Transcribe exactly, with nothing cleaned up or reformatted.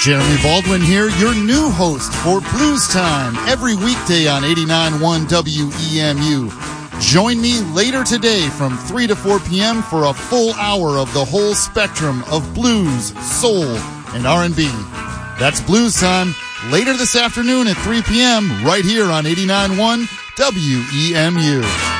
Jeremy Baldwin here, your new host for Blues Time, every weekday on eighty-nine point one W E M U. Join me later today from three to four p.m. for a full hour of the whole spectrum of blues, soul, and R and B. That's Blues Time, later this afternoon at three p.m. right here on eighty-nine point one W E M U.